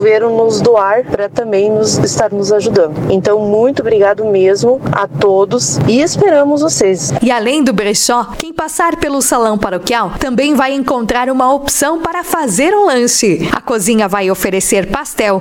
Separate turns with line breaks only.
resolveram nos doar para também estar nos ajudando. Então, muito obrigado mesmo a todos e esperamos vocês.
E além do brechó, quem passar pelo salão paroquial também vai encontrar uma opção para fazer um lanche. A cozinha vai oferecer pastel,